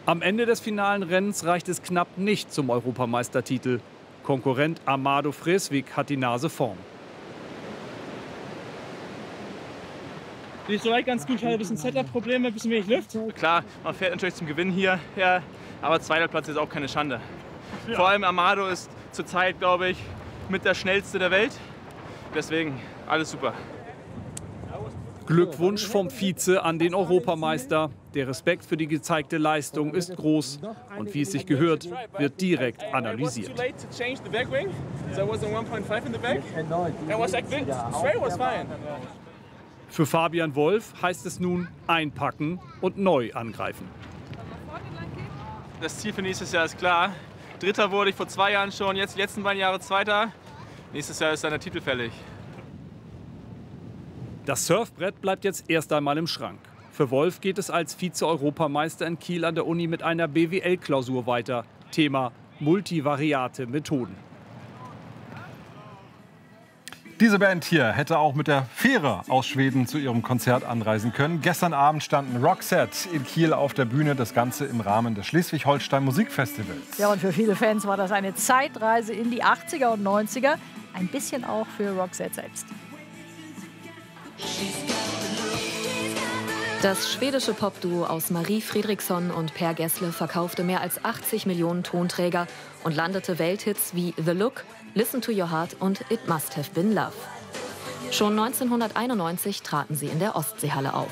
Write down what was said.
Am Ende des finalen Rennens reicht es knapp nicht zum Europameistertitel. Konkurrent Amado Fresvik hat die Nase vorn. Ich soweit ganz gut, ich hatte ein bisschen Setup-Probleme, ein bisschen wenig Luft. Klar, man fährt natürlich zum Gewinn hierher, aber zweiter Platz ist auch keine Schande. Ja. Vor allem Amado ist zurzeit, glaube ich, mit der schnellste der Welt. Deswegen alles super. Glückwunsch vom Vize an den Europameister. Der Respekt für die gezeigte Leistung ist groß. Und wie es sich gehört, wird direkt analysiert. Für Fabian Wolf heißt es nun einpacken und neu angreifen. Das Ziel für nächstes Jahr ist klar. Dritter wurde ich vor 2 Jahren schon, jetzt die letzten beiden Jahre Zweiter. Nächstes Jahr ist dann der Titel fällig. Das Surfbrett bleibt jetzt erst einmal im Schrank. Für Wolf geht es als Vize-Europameister in Kiel an der Uni mit einer BWL-Klausur weiter. Thema multivariate Methoden. Diese Band hier hätte auch mit der Fähre aus Schweden zu ihrem Konzert anreisen können. Gestern Abend standen Roxette in Kiel auf der Bühne, das Ganze im Rahmen des Schleswig-Holstein Musikfestivals. Ja, und für viele Fans war das eine Zeitreise in die 80er und 90er. Ein bisschen auch für Roxette selbst. Das schwedische Popduo aus Marie Fredriksson und Per Gessle verkaufte mehr als 80 Millionen Tonträger und landete Welthits wie The Look, Listen to Your Heart und It Must Have Been Love. Schon 1991 traten sie in der Ostseehalle auf.